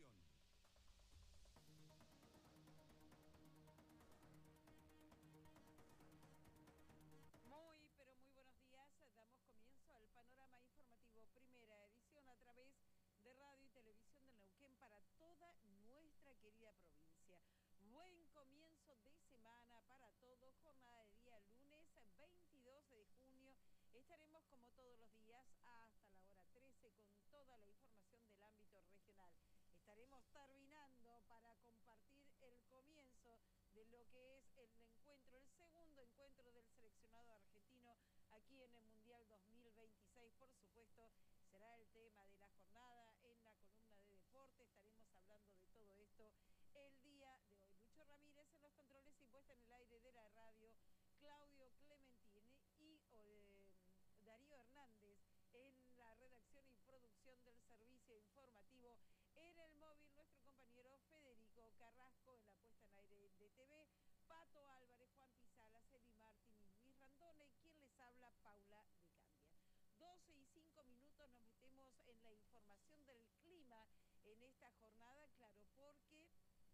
información. Muy, pero muy buenos días. Damos comienzo al panorama informativo, primera edición a través de radio y televisión de Neuquén para toda nuestra querida provincia. Buen comienzo de semana para todos, jornada de día lunes 22 de junio. Estaremos como todos los días hasta la hora 13 con toda la información del ámbito regional. Estaremos terminando para compartir el comienzo de lo que es el encuentro, el segundo encuentro del seleccionado argentino aquí en el Mundial 2026. Por supuesto, será el tema de la jornada en la columna de deporte. Estaremos hablando de todo esto el día de hoy. Lucho Ramírez en los controles y puesta en el aire de la radio, Claudio Clementini y Darío Hernández en la redacción y producción del servicio informativo. En el móvil, nuestro compañero Federico Carrasco en la puesta en aire de TV, Pato Álvarez, Juan Pisalas, Eli Martín y Luis Randone, y quien les habla, Paula de Candia. 12:05 nos metemos en la información del clima en esta jornada, claro, porque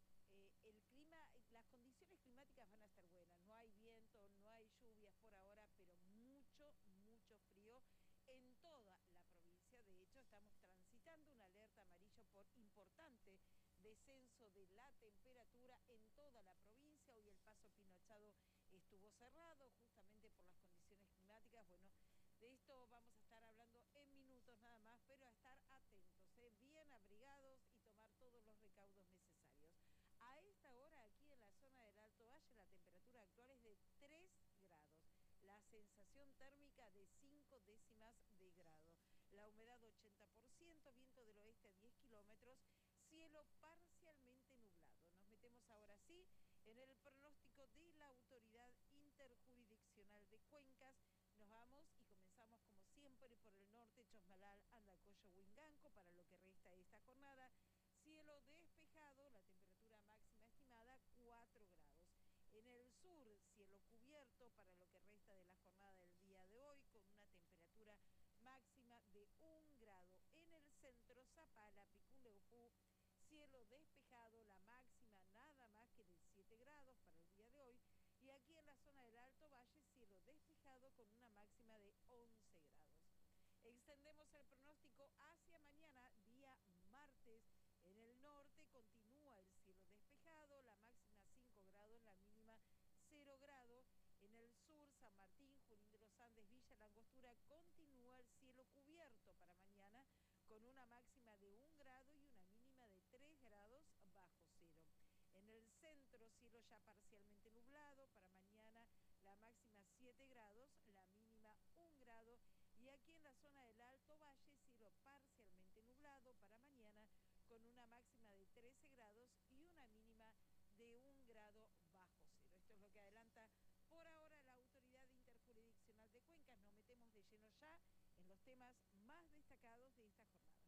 el clima, las condiciones climáticas van a estar buenas. No hay viento, no hay lluvias por ahora, pero mucho frío en toda la provincia. De hecho, estamos transitando una alerta amarillo por importante descenso de la temperatura en toda la provincia. Hoy el paso Pinochado estuvo cerrado justamente por las condiciones climáticas. Bueno, de esto vamos a estar hablando en minutos nada más, pero a estar atentos, bien abrigados y tomar todos los recaudos necesarios. A esta hora aquí en la zona del Alto Valle la temperatura actual es de 3 grados. La sensación térmica de 5 décimas de grado. La humedad 80%, viento del oeste a 10 kilómetros, cielo parcialmente nublado. Nos metemos ahora sí en el pronóstico de la Autoridad Interjurisdiccional de Cuencas. Nos vamos y comenzamos como siempre por el norte, Chosmalal, Andacollo, Huinganco, para lo que resta de esta jornada. Cielo despejado, la temperatura máxima estimada 4 grados. En el sur, cielo cubierto para lo que resta de la jornada del día de hoy, con una temperatura máxima de 1 grado. En el centro, Zapala, Picún-Leupú, cielo despejado, la máxima nada más que de 7 grados para el día de hoy. Y aquí en la zona del Alto Valle, cielo despejado con una máxima de 11 grados. Extendemos el pronóstico hacia mañana, día martes. En el norte continúa el cielo despejado, la máxima 5 grados, la mínima 0 grados. En el sur, San Martín, Junín de los Andes, Villa La Angostura, continúa el cielo cubierto para mañana con una máxima de 1 grado y una mínima de 3 grados bajo cero. En el centro, cielo ya parcialmente nublado, para mañana la máxima 7 grados, la mínima 1 grado. Y aquí en la zona del Alto Valle, cielo parcialmente nublado, para mañana con una máxima de 13 grados y una mínima de 1 grado bajo cero. Esto es lo que adelanta por ahora la Autoridad Interjurisdiccional de Cuencas. Nos metemos de lleno ya en los temas más destacados de esta jornada.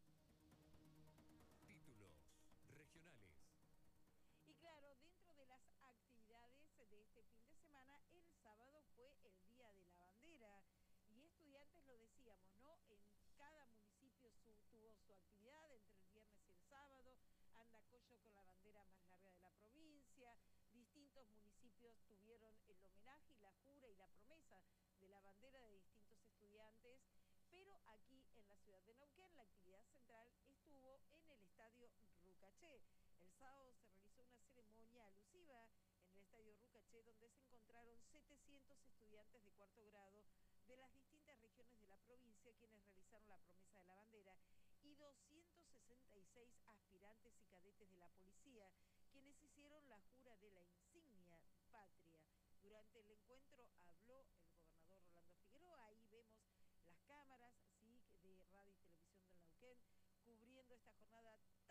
Títulos regionales. Y claro, dentro de las actividades de este fin de semana, el sábado fue el Día de la Bandera. Y estudiantes, lo decíamos, ¿no? En cada municipio tuvo su actividad entre el viernes y el sábado. Andacollo con la bandera más larga de la provincia. Distintos municipios tuvieron el homenaje y la jura y la promesa de la bandera de distintos estudiantes. Pero aquí en la ciudad de Neuquén, la actividad central estuvo en el estadio Rucaché. El sábado se realizó una ceremonia alusiva en el estadio Rucaché, donde se encontraron 700 estudiantes de cuarto grado de las distintas regiones de la provincia, quienes realizaron la promesa de la bandera, y 266 aspirantes y cadetes de la policía, quienes hicieron la jura de la insignia patria. Durante el encuentro habló el gobernador Rolando Figueroa. Ahí vemos las cámaras, ¿sí?, de radio y televisión del Neuquén, cubriendo esta jornada